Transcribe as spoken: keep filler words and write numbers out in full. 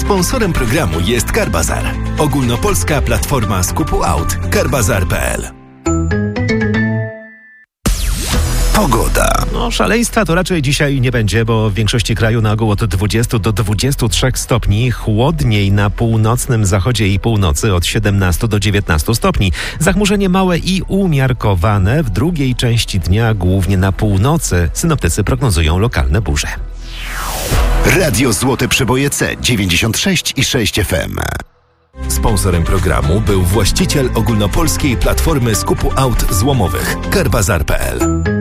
Sponsorem programu jest Carbazar, ogólnopolska platforma skupu aut. Carbazar kropka p l. Pogoda. No, szaleństwa to raczej dzisiaj nie będzie, bo w większości kraju na ogół od dwudziestu do dwudziestu trzech stopni. Chłodniej na północnym zachodzie i północy od siedemnastu do dziewiętnastu stopni. Zachmurzenie małe i umiarkowane. W drugiej części dnia, głównie na północy, synoptycy prognozują lokalne burze. Radio Złote Przeboje C dziewięćdziesiąt sześć i sześć F M. Sponsorem programu był właściciel ogólnopolskiej platformy skupu aut złomowych Carbazar kropka p l.